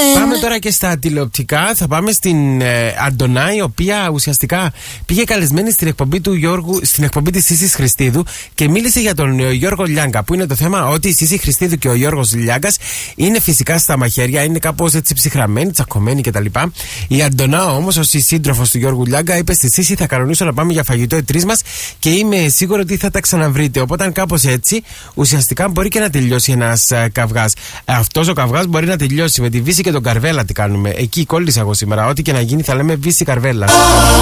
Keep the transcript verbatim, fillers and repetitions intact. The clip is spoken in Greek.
Πάμε τώρα και στα τηλεοπτικά. Θα πάμε στην ε, Αντωνά, η οποία ουσιαστικά πήγε καλεσμένη στην εκπομπή του Γιώργου, στην εκπομπή της Σύσης Χριστίδου και μίλησε για τον ε, Γιώργο Λιάγκα. Που είναι το θέμα ότι η Σύση Χριστίδου και ο Γιώργος Λιάγκας είναι φυσικά στα μαχαίρια, είναι κάπως έτσι ψυχραμένοι, τσακωμένοι κτλ. Η Αντωνά όμως, ως η σύντροφος του Γιώργου Λιάγκα, είπε στη Σύση: θα κανονίσω να πάμε για φαγητό οι τρεις μας και είμαι σίγουρο ότι θα τα ξαναβρείτε. Οπότε, κάπως έτσι, ουσιαστικά μπορεί και να τελειώσει ένας ε, καυγάς. Αυτός ο καυγάς μπορεί να τελειώσει με τη Βύση και τον Καρβέλα. Τι κάνουμε. Εκεί κόλλησα εγώ σήμερα. Ό,τι και να γίνει θα λέμε Βύση Καρβέλα.